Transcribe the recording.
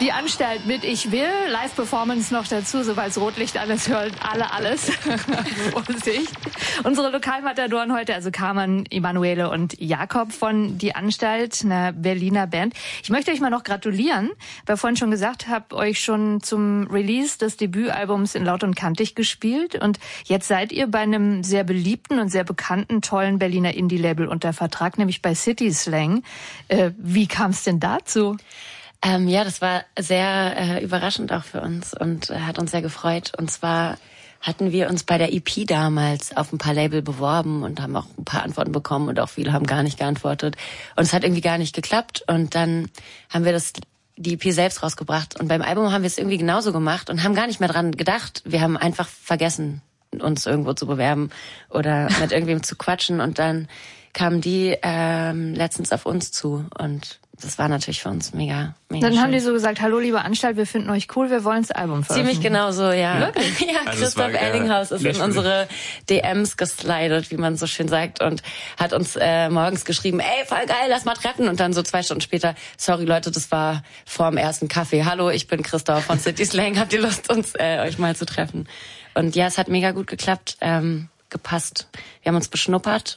Die Anstalt mit Ich will, Live-Performance noch dazu, sobald das Rotlicht alles hört, alles. Vorsicht. Unsere Lokalmatadoren heute, also Carmen, Emanuele und Jakob von Die Anstalt, einer Berliner Band. Ich möchte euch mal noch gratulieren, weil vorhin schon gesagt, habe euch schon zum Release des Debütalbums in Laut und Kantig gespielt und jetzt seid ihr bei einem sehr beliebten und sehr bekannten, tollen Berliner Indie-Label unter Vertrag, nämlich bei City Slang. Wie kam es denn dazu? Ja, das war sehr überraschend auch für uns und hat uns sehr gefreut. Und zwar hatten wir uns bei der EP damals auf ein paar Label beworben und haben auch ein paar Antworten bekommen und auch viele haben gar nicht geantwortet. Und es hat irgendwie gar nicht geklappt. Und dann haben wir die EP selbst rausgebracht. Und beim Album haben wir es irgendwie genauso gemacht und haben gar nicht mehr dran gedacht. Wir haben einfach vergessen, uns irgendwo zu bewerben oder mit irgendwem zu quatschen. Und dann kamen die letztens auf uns zu und das war natürlich für uns mega Dann schön. haben die so gesagt, hallo liebe Anstalt, wir finden euch cool, wir wollen das Album veröffentlichen. Ziemlich genau so, ja. Wirklich? Ja, also Christoph Ellinghaus ist in unsere DMs geslidet, wie man so schön sagt, und hat uns morgens geschrieben, ey, voll geil, lass mal treffen. Und dann so 2 Stunden später, sorry Leute, das war vor dem ersten Kaffee. Hallo, ich bin Christoph von City Slang, habt ihr Lust, euch mal zu treffen? Und ja, es hat mega gut geklappt, gepasst. Wir haben uns beschnuppert